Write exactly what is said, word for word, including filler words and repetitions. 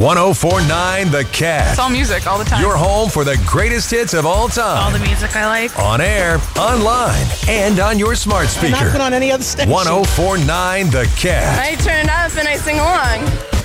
one oh four point nine The Cat. It's all music all the time. Your home for the greatest hits of all time. All the music I like. On air, online, and on your smart speaker. Not been on any other station. one oh four point nine The Cat. I turn it up and I sing along.